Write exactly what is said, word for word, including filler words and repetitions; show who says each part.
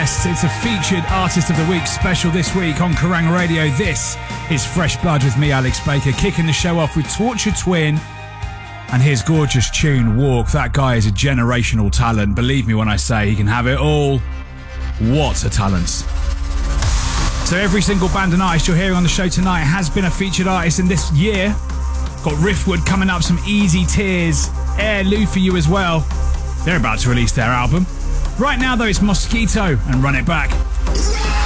Speaker 1: guests. It's a featured Artist of the Week special this week on Kerrang Radio. This is Fresh Blood with me, Alex Baker, kicking the show off with Torture Twin and his gorgeous tune, Walk. That guy is a generational talent. Believe me when I say he can have it all. What a talent. So every single band and artist you're hearing on the show tonight has been a featured artist in this year. Got Riftwood coming up, some Easy Tears, Air Lou for you as well. They're about to release their album. Right now, though, it's Mosquito and Run It Back.